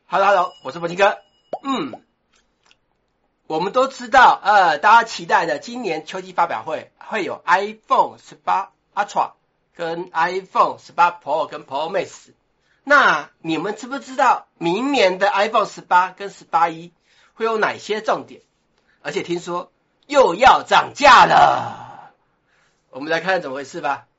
Hello， 我是柏金哥。我们都知道，大家期待的今年秋季发表会会有 iPhone 18 Ultra 跟 iPhone 18 Pro 跟 Pro Max。那你们知不知道明年的 iPhone 18跟18E 会有哪些重点？而且听说又要涨价了。我们来看看怎么回事吧。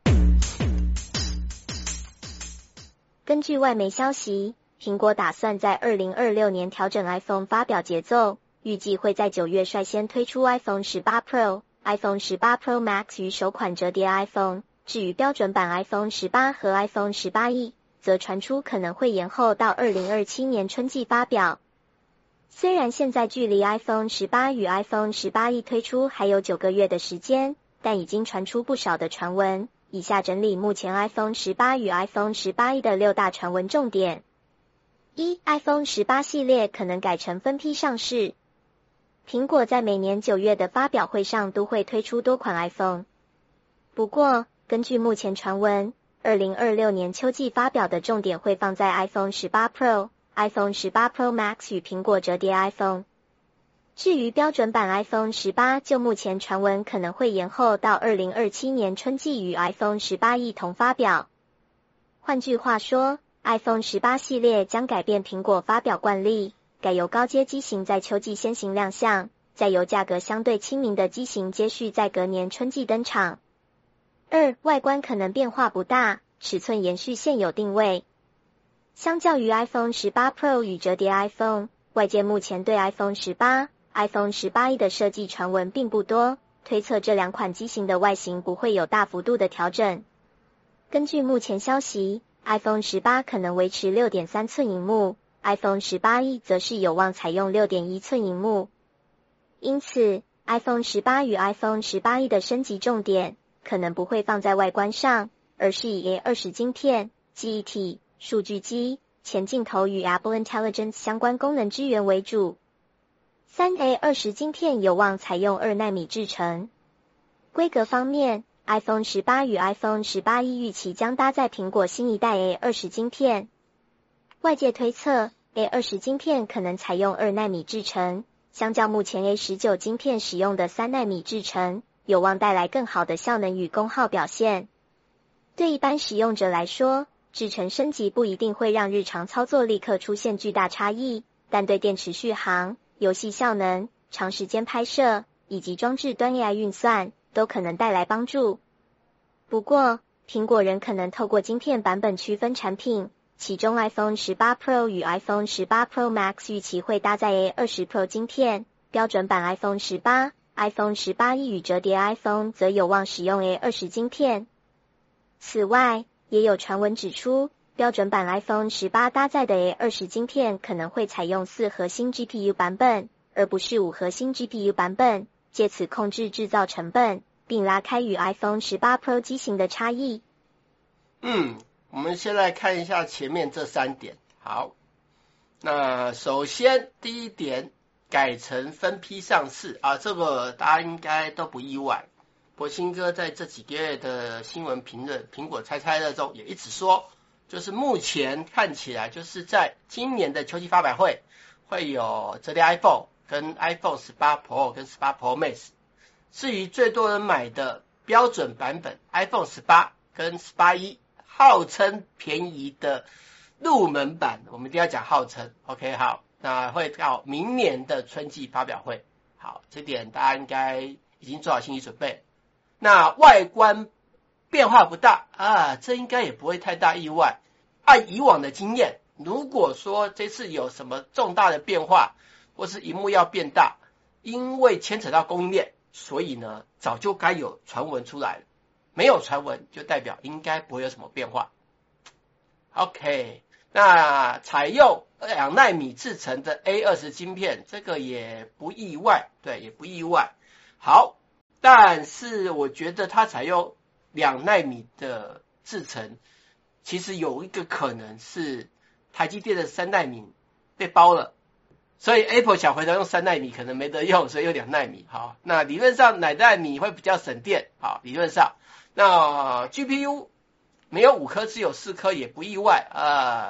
根据外媒消息，苹果打算在2026年调整 iPhone 发表节奏，预计会在9月率先推出 iPhone 18 Pro、iPhone 18 Pro Max 与首款折叠 iPhone。至于标准版 iPhone 18和 iPhone 18E， 则传出可能会延后到2027年春季发表。虽然现在距离 iPhone 18与 iPhone 18E 推出还有9个月的时间，但已经传出不少的传闻。以下整理目前 iPhone 18与 iPhone 18E 的6大传闻重点。1. iPhone 18系列可能改成分批上市。苹果在每年9月的发表会上都会推出多款 iPhone。不过，根据目前传闻，2026年秋季发表的重点会放在 iPhone 18 Pro、iPhone 18 Pro Max 与苹果折叠 iPhone。至于标准版 iPhone 18，就目前传闻可能会延后到2027年春季与 iPhone 18一同发表。换句话说， iPhone 18系列将改变苹果发表惯例，改由高阶机型在秋季先行亮相，再由价格相对亲民的机型接续在隔年春季登场。2. 外观可能变化不大，尺寸延续现有定位。相较于 iPhone 18 Pro 与折叠 iPhone， 外界目前对 iPhone 18、iPhone 18E 的设计传闻并不多，推测这两款机型的外形不会有大幅度的调整。根据目前消息， iPhone 18可能维持 6.3 寸萤幕， iPhone 18E 则是有望采用 6.1 寸萤幕。因此 iPhone 18与 iPhone 18E 的升级重点可能不会放在外观上，而是以 A20 晶片、记忆体、数据机、前镜头与 Apple Intelligence 相关功能支援为主。3A20 晶片有望采用2奈米制程。规格方面， iPhone 18与 iPhone 18E 预期将搭载苹果新一代 A20 晶片。外界推测 A20 晶片可能采用2奈米制程，相较目前 A19 晶片使用的3奈米制程，有望带来更好的效能与功耗表现。对一般使用者来说，制程升级不一定会让日常操作立刻出现巨大差异，但对电池续航、游戏效能、长时间拍摄以及装置端 AI 运算都可能带来帮助。不过，苹果仍可能透过晶片版本区分产品，其中 iPhone 18 Pro 与 iPhone 18 Pro Max 预期会搭载 A20 Pro 晶片，标准版 iPhone 18、iPhone 18E 与折叠 iPhone 则有望使用 A20 晶片。此外，也有传闻指出，标准版 iPhone 18搭载的 A20 晶片可能会采用4核心 GPU 版本，而不是5核心 GPU 版本，借此控制制造成本，并拉开与 iPhone 18 Pro 机型的差异。 我们先来看一下前面这3点。好，那首先第一点，改成分批上市啊，这个大家应该都不意外。柏兴哥在这几个月的新闻评论苹果猜猜乐中也一直说，就是目前看起来就是在今年的秋季发表会会有折叠 iPhone 跟 iPhone 18 Pro 跟18 Pro Max。至于最多人买的标准版本 iPhone 18跟18E， 号称便宜的入门版，我们一定要讲号称 OK 好，那会到明年的春季发表会。好，这点大家应该已经做好心理准备。那外观变化不大啊，这应该也不会太大意外。按以往的经验，如果说这次有什么重大的变化，或是萤幕要变大，因为牵扯到供应链，所以呢早就该有传闻出来了。没有传闻就代表应该不会有什么变化。OK， 那采用2奈米制成的 A20 晶片，这个也不意外，对，也不意外。好，但是我觉得它采用2奈米的制程，其实有一个可能是台积电的3奈米被包了，所以 Apple 想回头用3奈米可能没得用，所以用2奈米。好，那理论上2奈米会比较省电，好，理论上。那 GPU 没有5颗只有4颗也不意外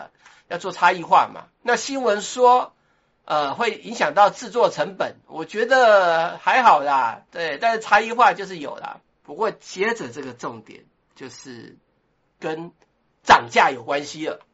要做差异化嘛。那新闻说会影响到制作成本，我觉得还好啦，对，但是差异化就是有啦。不过接着这个重点就是跟涨价有关系了。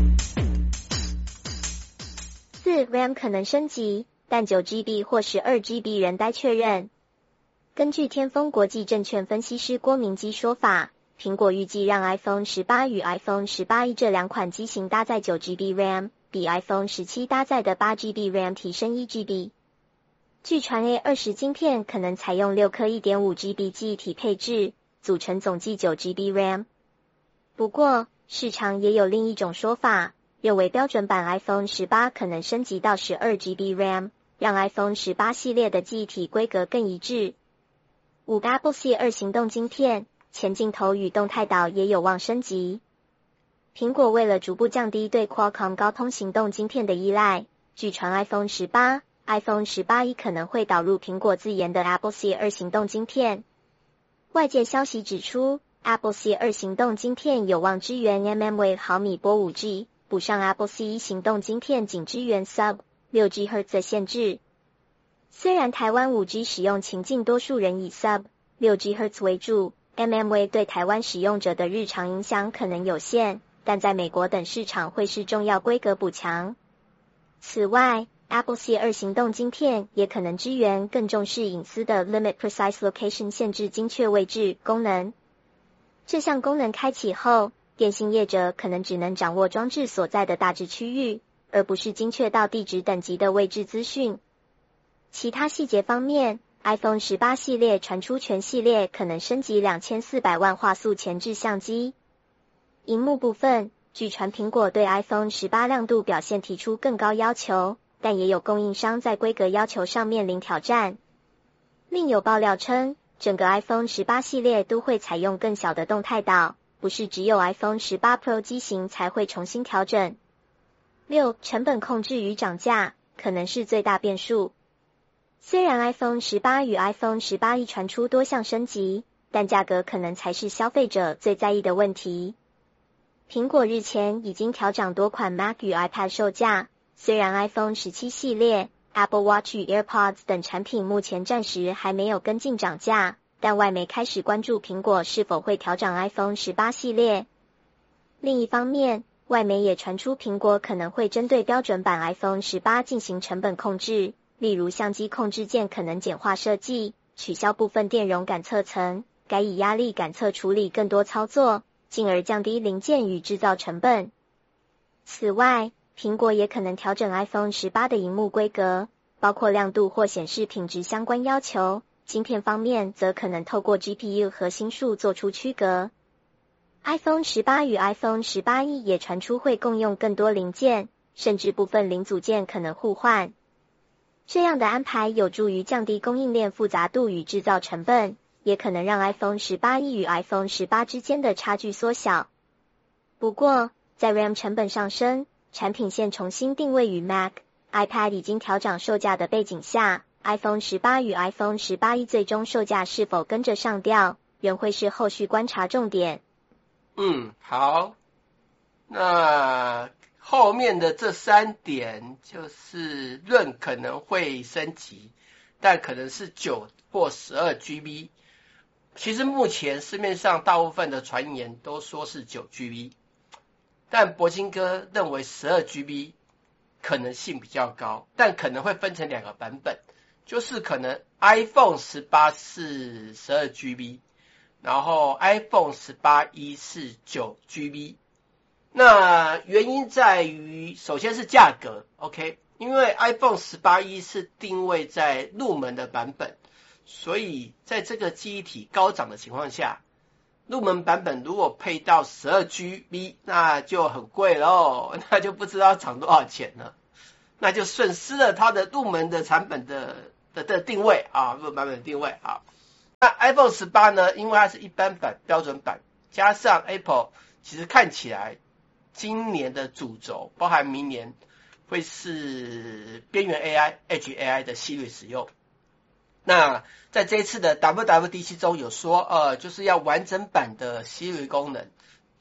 4 RAM 可能升级，但 9GB 或 12GB 仍待确认。根据天风国际证券分析师郭明基说法，苹果预计让 iPhone 18与 iPhone 18E 这两款机型搭载 9GB RAM， 比 iPhone 17搭载的 8GB RAM 提升 1GB。据传 A20 晶片可能采用6颗 1.5GB 记忆体配置，组成总计 9GB RAM。不过，市场也有另一种说法，认为标准版 iPhone 18可能升级到 12GB RAM， 让 iPhone 18系列的记忆体规格更一致。5 Apple C2 行动晶片，前镜头与动态岛也有望升级。苹果为了逐步降低对 Qualcomm 高通行动晶片的依赖，据传 iPhone 18、iPhone 18E 可能会导入苹果自研的 Apple C2 行动晶片。外界消息指出， Apple C2 行动晶片有望支援 mmWave 毫米波 5G， 补上 Apple C1 行动晶片仅支援 sub 6 GHz 的限制。虽然台湾 5G 使用情境多数人以 sub 6 GHz 为主， mmWave 对台湾使用者的日常影响可能有限，但在美国等市场会是重要规格补强。此外， Apple C2 行动晶片也可能支援更重视隐私的 Limit Precise Location 限制精确位置功能。这项功能开启后，电信业者可能只能掌握装置所在的大致区域，而不是精确到地址等级的位置资讯。其他细节方面， iPhone 18系列传出全系列可能升级2400万画素前置相机。萤幕部分，据传苹果对 iPhone 18亮度表现提出更高要求，但也有供应商在规格要求上面临挑战。另有爆料称，整个 iPhone 18系列都会采用更小的动态岛，不是只有 iPhone 18 Pro 机型才会重新调整。6. 成本控制与涨价可能是最大变数。虽然 iPhone 18与 iPhone 18E 传出多项升级，但价格可能才是消费者最在意的问题。苹果日前已经调涨多款 Mac 与 iPad 售价，虽然 iPhone 17系列、Apple Watch 与 AirPods 等产品目前暂时还没有跟进涨价，但外媒开始关注苹果是否会调涨 iPhone 18系列。另一方面，外媒也传出苹果可能会针对标准版 iPhone 18进行成本控制，例如相机控制键可能简化设计，取消部分电容感测层，改以压力感测处理更多操作，进而降低零件与制造成本。此外，苹果也可能调整 iPhone 18的萤幕规格，包括亮度或显示品质相关要求。晶片方面则可能透过 GPU 核心数做出区隔。iPhone 18与 iPhone 18E 也传出会共用更多零件，甚至部分零组件可能互换。这样的安排有助于降低供应链复杂度与制造成本，也可能让 iPhone 18E 与 iPhone 18之间的差距缩小。不过，在 RAM 成本上升、产品线重新定位与 Mac、iPad 已经调涨售价的背景下， iPhone 18与 iPhone 18E 最终售价是否跟着上调，仍会是后续观察重点。 好，那后面的这3点就是论可能会升级，但可能是9或 12GB。其实目前市面上大部分的传言都说是 9GB， 但铂金哥认为 12GB 可能性比较高，但可能会分成2个版本，就是可能 iPhone 18是 12GB， 然后 iPhone 18E 是 9GB。 那原因在于首先是价格 OK， 因为 iPhone 18E 是定位在入门的版本，所以在这个记忆体高涨的情况下，入门版本如果配到 12GB 那就很贵咯，那就不知道涨多少钱了，那就损失了它的入门的产品的定位啊，入门版本的定位啊。那 iPhone 18呢，因为它是一般版标准版，加上 Apple 其实看起来今年的主轴包含明年会是边缘 AI、Edge AI 的系列使用。那在这一次的 WWDC 中有说就是要完整版的 Siri 功能，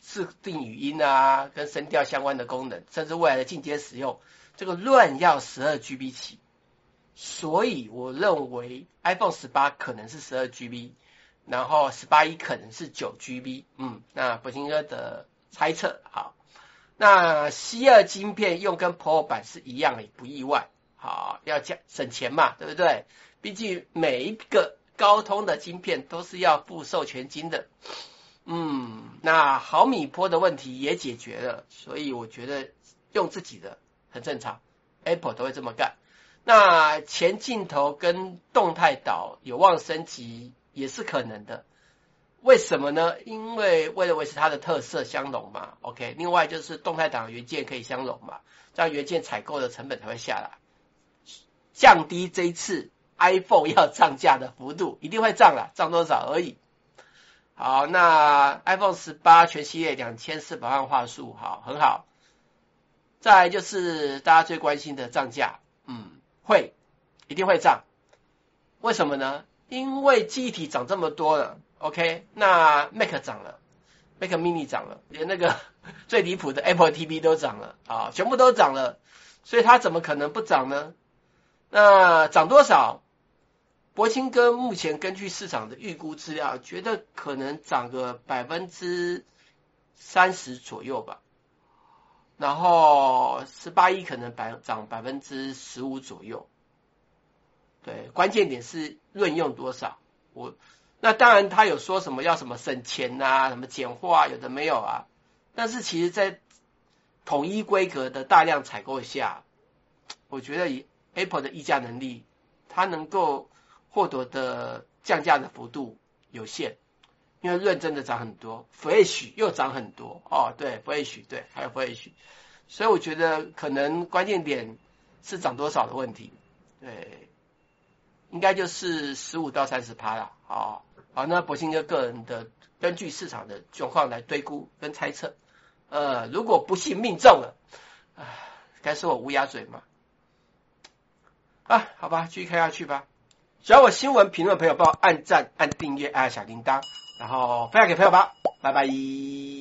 自定语音啊，跟声调相关的功能，甚至未来的进阶使用，这个乱要12GB 起。所以我认为 iPhone 18可能是12GB， 然后18E可能是9GB。那博兴哥的猜测好。那 C2 晶片用跟 Pro 版是一样也不意外。好，要省钱嘛，对不对？毕竟每一个高通的晶片都是要付授权金的。那毫米波的问题也解决了，所以我觉得用自己的很正常 ，Apple 都会这么干。那前镜头跟动态岛有望升级也是可能的，为什么呢？因为为了维持它的特色相容嘛 ，OK。另外就是动态岛元件可以相容嘛，这样元件采购的成本才会下来，降低这一次 iPhone 要涨价的幅度，一定会涨啦，涨多少而已。好，那 iPhone 18全系列2400万画素，好，很好。再来就是大家最关心的涨价，一定会涨。为什么呢？因为记忆体涨这么多了 ，OK， 那 Mac 涨了 ，Mac Mini 涨了，连那个最离谱的 Apple TV 都涨了啊，全部都涨了，所以它怎么可能不涨呢？那涨多少？博清哥目前根据市场的预估资料，觉得可能涨个30%左右吧。然后18E可能涨15%左右。对，关键点是论用多少。那当然他有说什么要什么省钱啊，什么简化有的没有啊。但是其实在统一规格的大量采购下，我觉得以 Apple 的议价能力，它能够获得的降价的幅度有限，因为润真的涨很多 ，Flash 又涨很多对 ，Flash 对，还有 Flash， 所以我觉得可能关键点是涨多少的问题，对，应该就是15%到30%啦，好，那博兴哥个人的根据市场的状况来推估跟猜测，如果不幸命中了，该说我乌鸦嘴嘛，好吧，继续看下去吧。喜欢我新闻评论的朋友，帮我按赞、按订阅、按小铃铛，然后分享给朋友吧，拜拜。